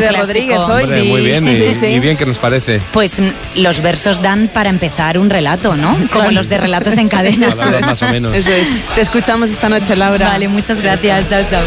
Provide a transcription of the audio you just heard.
de clásico. Rodríguez hoy. Hombre, muy bien, y bien que nos parece. Pues los versos dan para empezar un relato, ¿no? Como los de Relatos en Cadena. Palabras más o menos. Eso es. Te escuchamos esta noche, Laura. Vale, muchas gracias. Chao, chao.